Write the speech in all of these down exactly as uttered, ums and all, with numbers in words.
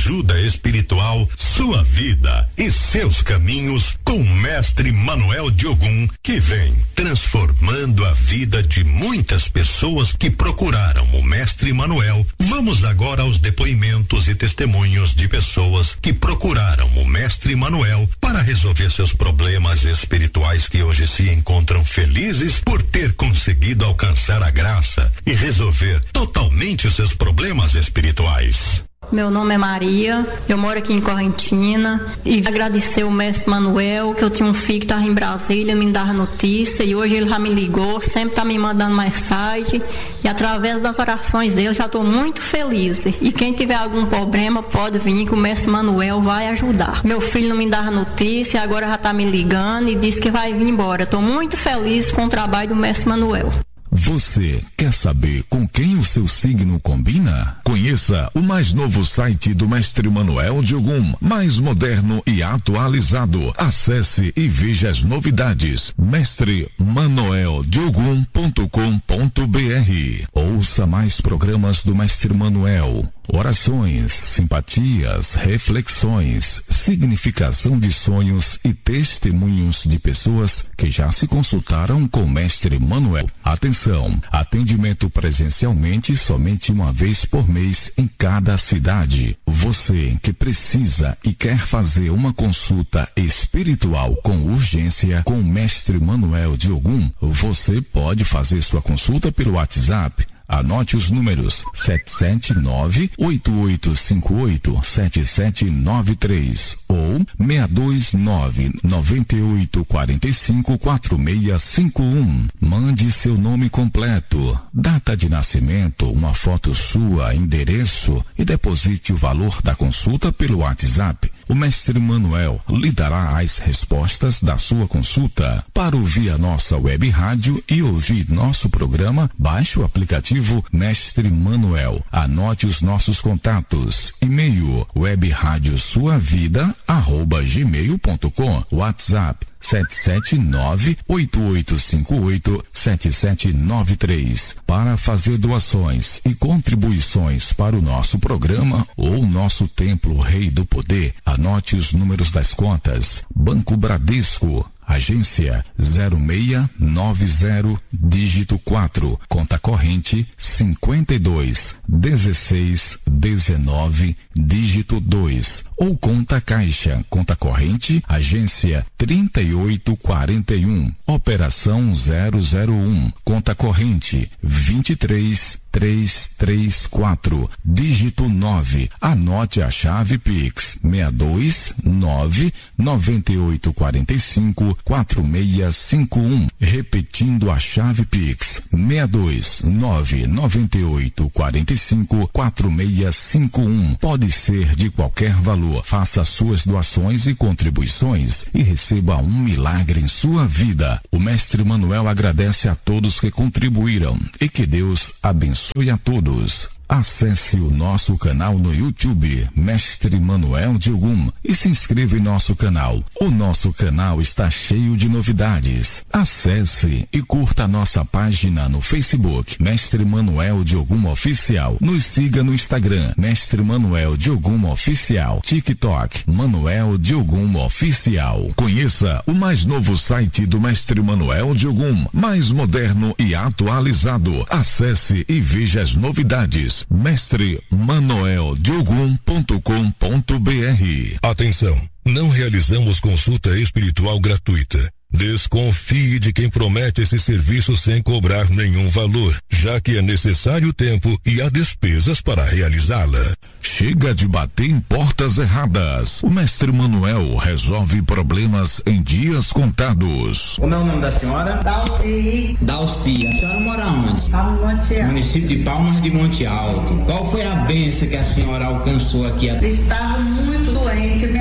ajuda espiritual, sua vida e seus caminhos com o mestre Manuel de Ogum, que vem transformando a vida de muitas pessoas que procuraram o mestre Manuel. Vamos agora aos depoimentos e testemunhos de pessoas que procuraram o mestre Manuel para resolver seus problemas espirituais, que hoje se encontram felizes por ter conseguido alcançar a graça e resolver totalmente seus problemas espirituais. Meu nome é Maria, eu moro aqui em Correntina e agradecer o mestre Manuel, que eu tinha um filho que estava em Brasília, me dava notícia e hoje ele já me ligou, sempre está me mandando mensagem e através das orações dele já estou muito feliz. E quem tiver algum problema pode vir que o mestre Manuel vai ajudar. Meu filho não me dava notícia, agora já está me ligando e disse que vai vir embora. Estou muito feliz com o trabalho do mestre Manuel. Você quer saber com quem o seu signo combina? Conheça o mais novo site do mestre Manuel de Ogum, mais moderno e atualizado. Acesse e veja as novidades. mestre manuel de ogum ponto com ponto b r. Ouça mais programas do mestre Manuel. Orações, simpatias, reflexões, significação de sonhos e testemunhos de pessoas que já se consultaram com o mestre Manuel. Atenção, atendimento presencialmente somente uma vez por mês em cada cidade. Você que precisa e quer fazer uma consulta espiritual com urgência com o mestre Manuel de Ogum, você pode fazer sua consulta pelo WhatsApp. Anote os números sete sete nove, oito oito cinco oito, sete sete nove três ou seis dois nove, nove oito quatro cinco, quatro seis cinco um. Mande seu nome completo, data de nascimento, uma foto sua, endereço e deposite o valor da consulta pelo WhatsApp. O mestre Manuel lhe dará as respostas da sua consulta. Para ouvir a nossa web rádio e ouvir nosso programa, baixe o aplicativo Mestre Manuel. Anote os nossos contatos. E-mail web rádio sua vida arroba gmail ponto com. WhatsApp sete sete nove, oito oito cinco oito, sete sete nove três. Para fazer doações e contribuições para o nosso programa ou nosso templo Rei do Poder, anote os números das contas. Banco Bradesco, agência zero seis nove zero, dígito quatro, conta corrente cinquenta e dois, dezesseis, dezenove, dígito dois, ou conta caixa, conta corrente, agência trinta e oito quarenta e um, operação zero zero um, conta corrente vinte e três, três três quatro, dígito nove. Anote a chave Pix seis dois nove, nove oito quatro cinco, quatro seis cinco um. Repetindo a chave Pix seis dois nove, nove oito quatro cinco, quatro seis cinco um. Pode ser de qualquer valor. Faça suas doações e contribuições e receba um milagre em sua vida. O mestre Manuel agradece a todos que contribuíram e que Deus abençoe a todos. Acesse o nosso canal no YouTube, Mestre Manuel de Ogum, e se inscreva em nosso canal. O nosso canal está cheio de novidades. Acesse e curta a nossa página no Facebook, Mestre Manuel de Ogum Oficial. Nos siga no Instagram, Mestre Manuel de Ogum Oficial. TikTok, Manuel de Ogum Oficial. Conheça o mais novo site do Mestre Manuel de Ogum, mais moderno e atualizado. Acesse e veja as novidades. mestre manuel de ogum ponto com ponto b r. Atenção, não realizamos consulta espiritual gratuita. Desconfie de quem promete esse serviço sem cobrar nenhum valor, já que é necessário tempo e há despesas para realizá-la. Chega de bater em portas erradas. O mestre Manuel resolve problemas em dias contados. Como é o nome da senhora? Dalci. Dalci. A senhora mora onde? Tá no Monte Alto. Município de Palmas de Monte Alto. Qual foi a bênção que a senhora alcançou aqui? Estava muito doente, minha mão doente.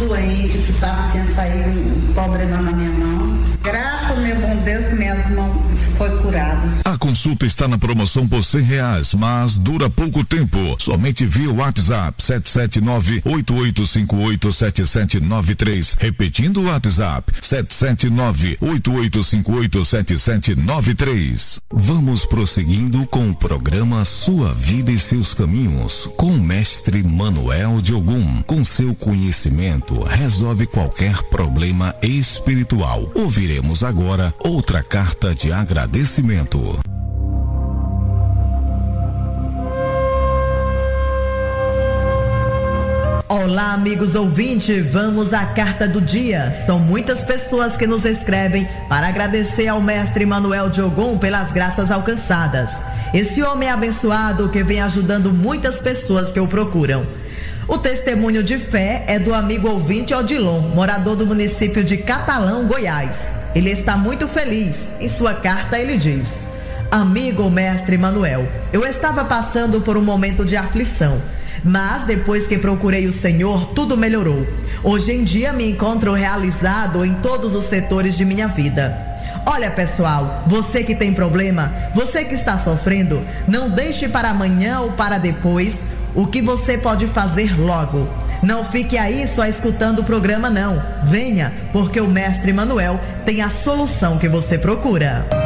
doente, que tava, tinha saído um problema na minha mão. Graças ao meu bom Deus que minhas mãos foi curada. A consulta está na promoção por cem reais, mas dura pouco tempo. Somente via WhatsApp sete sete nove, oito oito cinco oito, sete sete nove três. Repetindo o WhatsApp sete sete nove, oito oito cinco oito, sete sete nove três. Vamos prosseguindo com o programa Sua Vida e Seus Caminhos, com o mestre Manuel de Ogum. Com seu conhecimento, resolve qualquer problema espiritual. Ouviremos agora outra carta de agradecimento. Olá, amigos ouvintes, vamos à carta do dia. São muitas pessoas que nos escrevem para agradecer ao mestre Manuel de Ogum pelas graças alcançadas. Esse homem abençoado que vem ajudando muitas pessoas que o procuram. O testemunho de fé é do amigo ouvinte Odilon, morador do município de Catalão, Goiás. Ele está muito feliz. Em sua carta ele diz: Amigo mestre Manuel, eu estava passando por um momento de aflição, mas depois que procurei o Senhor, tudo melhorou. Hoje em dia me encontro realizado em todos os setores de minha vida. Olha, pessoal, você que tem problema, você que está sofrendo, não deixe para amanhã ou para depois o que você pode fazer logo. Não fique aí só escutando o programa, não. Venha, porque o mestre Manuel tem a solução que você procura.